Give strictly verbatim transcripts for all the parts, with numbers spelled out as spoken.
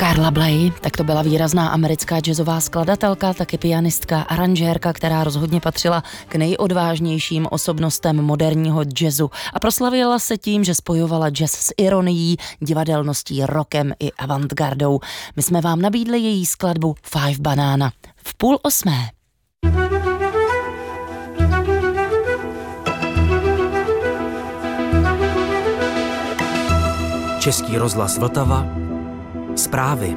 Carla Bley, tak to byla výrazná americká jazzová skladatelka, taky pianistka, aranžérka, která rozhodně patřila k nejodvážnějším osobnostem moderního jazzu a proslavila se tím, že spojovala jazz s ironií, divadelností, rockem i avantgardou. My jsme vám nabídli její skladbu Five Banana v půl osmé. Český rozhlas Vltava. Zprávy.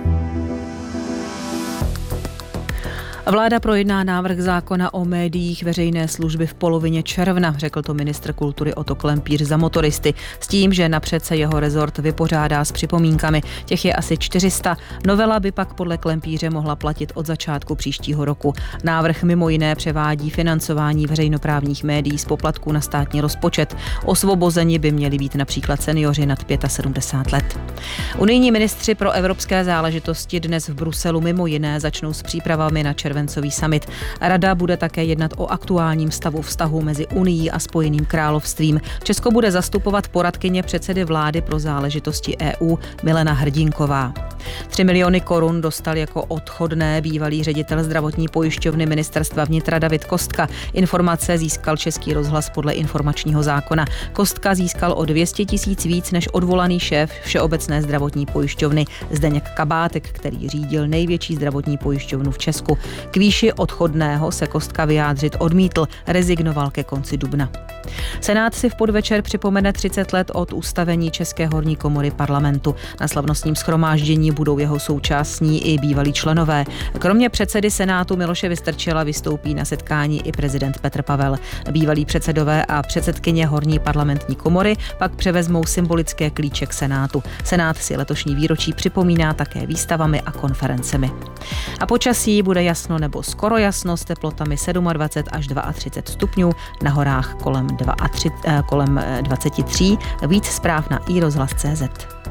Vláda projedná návrh zákona o médiích veřejné služby v polovině června, řekl to ministr kultury Otto Klempíř za Motoristy, s tím, že napřed se jeho rezort vypořádá s připomínkami. Těch je asi čtyři sta. Novela by pak podle Klempíře mohla platit od začátku příštího roku. Návrh mimo jiné převádí financování veřejnoprávních médií z poplatků na státní rozpočet. Osvobozeni by měli být například seniori nad sedmdesát pět let. Unijní ministři pro evropské záležitosti dnes v Bruselu mimo jiné začnou s přípravami na červencový summit. Rada bude také jednat o aktuálním stavu vztahu mezi Unií a Spojeným královstvím. Česko bude zastupovat poradkyně předsedy vlády pro záležitosti E U Milena Hrdinková. Tři miliony korun dostal jako odchodné bývalý ředitel zdravotní pojišťovny ministerstva vnitra David Kostka. Informace získal Český rozhlas podle informačního zákona. Kostka získal o dvě stě tisíc víc než odvolaný šéf Všeobecné zdravotní pojišťovny Zdeněk Kabátek, který řídil největší zdravotní pojišťovnu v Česku. K výši odchodného se Kostka vyjádřit odmítl, rezignoval ke konci dubna. Senát si v podvečer připomene třicet let od ustavení České horní komory parlamentu. Na slavnostním shromáždění budou jeho současní i bývalí členové. Kromě předsedy Senátu Miloše Vystrčila vystoupí na setkání i prezident Petr Pavel. Bývalí předsedové a předsedkyně horní parlamentní komory pak převezmou symbolické klíče k Senátu. Senát si letošní výročí připomíná také výstavami a konferencemi. A počasí bude jasno nebo skoro jasno s teplotami dvacet sedm až třicet dva stupňů, na horách kolem, třicet dva, kolem dvacet tři. Víc zpráv na i rozhlas tečka cé zet.